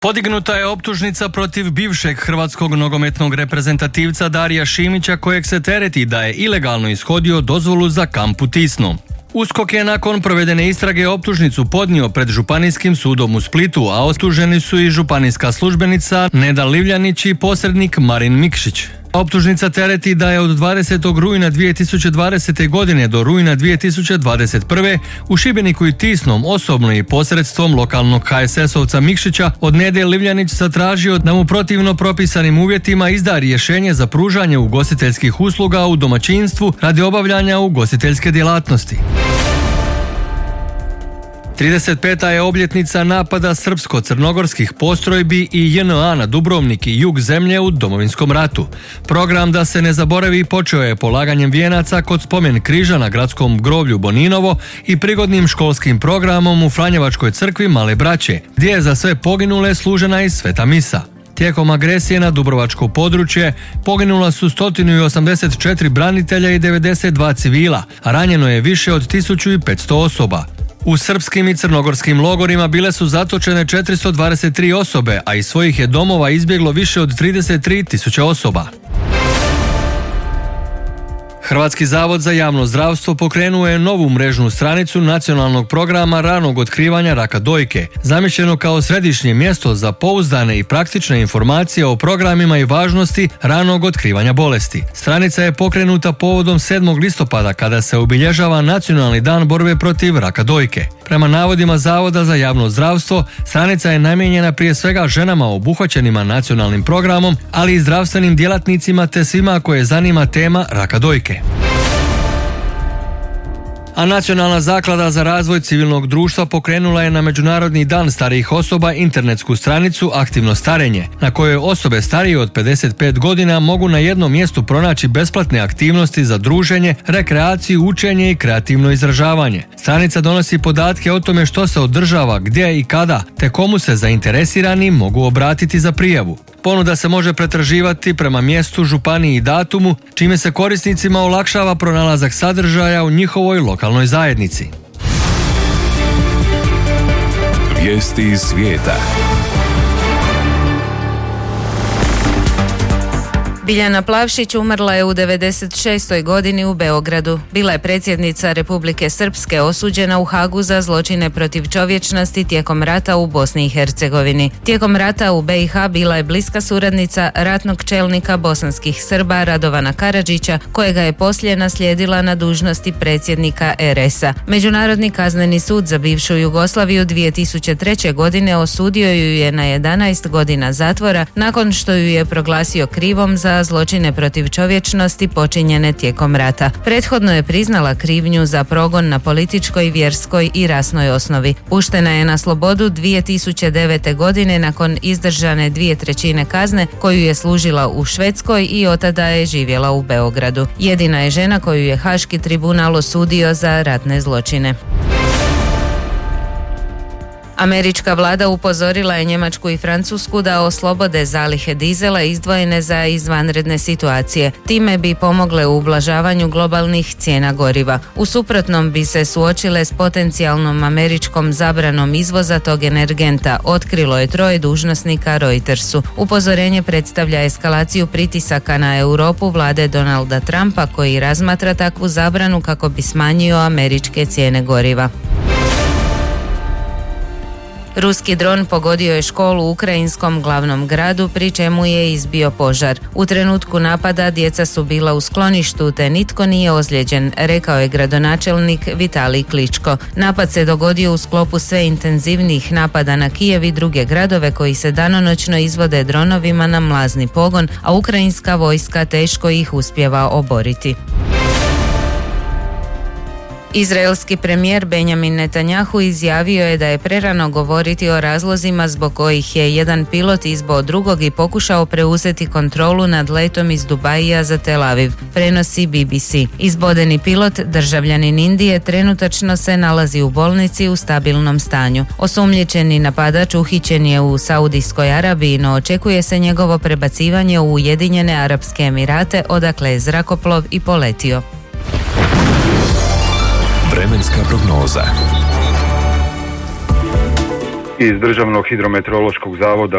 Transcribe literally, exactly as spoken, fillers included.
Podignuta je optužnica protiv bivšeg hrvatskog nogometnog reprezentativca Darija Šimića, kojeg se tereti da je ilegalno ishodio dozvolu za kamp u Tisnom. USKOK je nakon provedene istrage optužnicu podnio pred Županijskim sudom u Splitu, a optuženi su i županijska službenica Neda Livljanić i posrednik Marin Mikšić. Optužnica tereti da je od dvadesetog rujna dvije tisuće dvadesete. godine do rujna dvije tisuće dvadeset prve. u Šibeniku i Tisnom osobno i posredstvom lokalnog ha es es-ovca Mikšića od Nede Livljanić zatražio da mu protivno propisanim uvjetima izda rješenje za pružanje ugostiteljskih usluga u domaćinstvu radi obavljanja ugostiteljske djelatnosti. trideset peta je obljetnica napada srpsko-crnogorskih postrojbi i je en a na Dubrovnik i jug zemlje u Domovinskom ratu. Program Da se ne zaboravi počeo je polaganjem vijenaca kod spomen križa na gradskom groblju Boninovo i prigodnim školskim programom u Franjevačkoj crkvi Male braće, gdje je za sve poginule služena i sveta misa. Tijekom agresije na dubrovačko područje poginula su sto osamdeset četiri branitelja i devedeset dva civila, a ranjeno je više od tisuću petsto osoba. U srpskim i crnogorskim logorima bile su zatočene četiristo dvadeset tri osobe, a iz svojih je domova izbjeglo više od trideset tri tisuće osoba. Hrvatski zavod za javno zdravstvo pokrenuo je novu mrežnu stranicu nacionalnog programa ranog otkrivanja raka dojke, zamišljeno kao središnje mjesto za pouzdane i praktične informacije o programima i važnosti ranog otkrivanja bolesti. Stranica je pokrenuta povodom sedmog listopada kada se obilježava Nacionalni dan borbe protiv raka dojke. Prema navodima Zavoda za javno zdravstvo, stranica je namijenjena prije svega ženama obuhvaćenima nacionalnim programom, ali i zdravstvenim djelatnicima te svima koje zanima tema raka dojke. A Nacionalna zaklada za razvoj civilnog društva pokrenula je na Međunarodni dan starijih osoba internetsku stranicu Aktivno starenje, na kojoj osobe starije od pedeset pet godina mogu na jednom mjestu pronaći besplatne aktivnosti za druženje, rekreaciju, učenje i kreativno izražavanje. Stranica donosi podatke o tome što se održava, gdje i kada, te komu se zainteresirani mogu obratiti za prijavu. Ponuda se može pretraživati prema mjestu, županiji i datumu, čime se korisnicima olakšava pronalazak sadržaja u njihovoj lokalnoj zajednici. Vijesti iz svijeta. Biljana Plavšić umrla je u devedeset šestoj. godini u Beogradu. Bila je predsjednica Republike Srpske, osuđena u Hagu za zločine protiv čovječnosti tijekom rata u Bosni i Hercegovini. Tijekom rata u be i ha bila je bliska suradnica ratnog čelnika bosanskih Srba Radovana Karadžića, kojega je poslije naslijedila na dužnosti predsjednika er es-a. Međunarodni kazneni sud za bivšu Jugoslaviju dvije tisuće treće. godine osudio ju je na jedanaest godina zatvora nakon što ju je proglasio krivom za zločine protiv čovječnosti počinjene tijekom rata. Prethodno je priznala krivnju za progon na političkoj, vjerskoj i rasnoj osnovi. Puštena je na slobodu dvije tisuće devete. godine nakon izdržane dvije trećine kazne koju je služila u Švedskoj i otada je živjela u Beogradu. Jedina je žena koju je Haški tribunal osudio za ratne zločine. Američka vlada upozorila je Njemačku i Francusku da oslobode zalihe dizela izdvojene za izvanredne situacije. Time bi pomogle u ublažavanju globalnih cijena goriva. U suprotnom bi se suočile s potencijalnom američkom zabranom izvoza tog energenta, otkrilo je troje dužnosnika Reutersu. Upozorenje predstavlja eskalaciju pritisaka na Europu vlade Donalda Trumpa, koji razmatra takvu zabranu kako bi smanjio američke cijene goriva. Ruski dron pogodio je školu u ukrajinskom glavnom gradu, pri čemu je izbio požar. U trenutku napada djeca su bila u skloništu te nitko nije ozlijeđen, rekao je gradonačelnik Vitalij Kličko. Napad se dogodio u sklopu sve intenzivnijih napada na Kijev i druge gradove koji se danonoćno izvode dronovima na mlazni pogon, a ukrajinska vojska teško ih uspijeva oboriti. Izraelski premijer Benjamin Netanjahu izjavio je da je prerano govoriti o razlozima zbog kojih je jedan pilot izboo drugog i pokušao preuzeti kontrolu nad letom iz Dubaija za Tel Aviv, prenosi be be ce. Izbodeni pilot, državljanin Indije, trenutačno se nalazi u bolnici u stabilnom stanju. Osumnjičeni napadač uhićen je u Saudijskoj Arabiji, no očekuje se njegovo prebacivanje u Ujedinjene Arapske Emirate, odakle je zrakoplov i poletio. Vremenska prognoza. Iz Državnog hidrometeorološkog zavoda